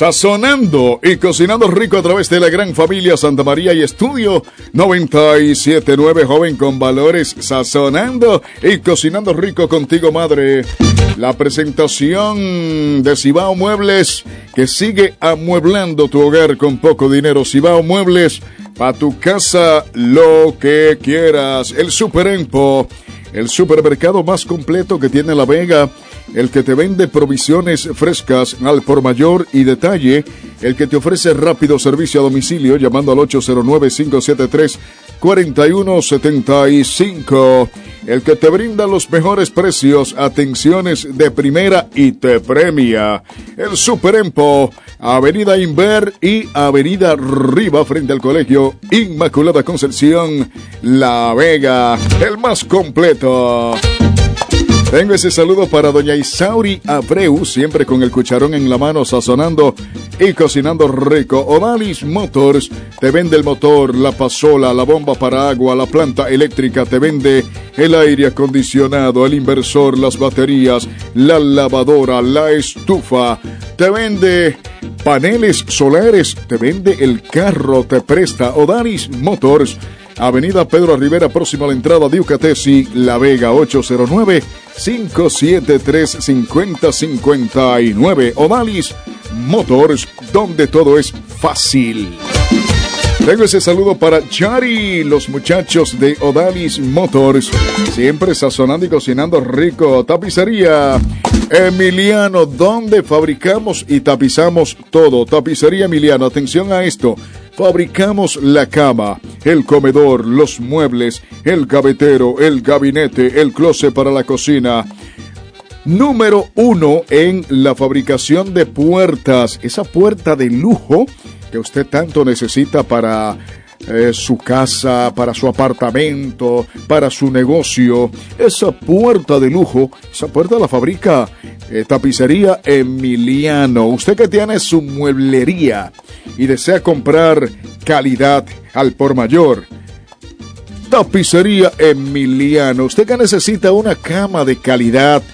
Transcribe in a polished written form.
Sazonando y cocinando rico a través de la gran familia Santa María y Estudio 97.9, joven con valores, sazonando y cocinando rico contigo, madre. La presentación de Cibao Muebles, que sigue amueblando tu hogar con poco dinero. Cibao Muebles, para tu casa lo que quieras. El Super Empo, el supermercado más completo que tiene La Vega, el que te vende provisiones frescas al por mayor y detalle, el que te ofrece rápido servicio a domicilio llamando al 809-573-4175, el que te brinda los mejores precios, atenciones de primera y te premia. El Super Empo, Avenida Inver y Avenida Riva frente al Colegio Inmaculada Concepción, La Vega, el más completo. Tengo ese saludo para doña Isauri Abreu, siempre con el cucharón en la mano, sazonando y cocinando rico. Odalis Motors te vende el motor, la pasola, la bomba para agua, la planta eléctrica, te vende el aire acondicionado, el inversor, las baterías, la lavadora, la estufa, te vende paneles solares, te vende el carro, te presta. Odalis Motors, Avenida Pedro Rivera, próxima a la entrada de Ucatesi, La Vega, 809-573-5059. Odalis Motors, donde todo es fácil. Tengo ese saludo para Chari, los muchachos de Odalis Motors, siempre sazonando y cocinando rico. Tapicería Emiliano, donde fabricamos y tapizamos todo. Tapicería Emiliano, atención a esto. Fabricamos la cama, el comedor, los muebles, el gavetero, el gabinete, el closet para la cocina. Número 1 en la fabricación de puertas. Esa puerta de lujo que usted tanto necesita para su casa, para su apartamento, para su negocio. Esa puerta de lujo, esa puerta la fabrica Tapicería Emiliano. Usted que tiene su mueblería y desea comprar calidad al por mayor, Tapicería Emiliano. Usted que necesita una cama de calidad,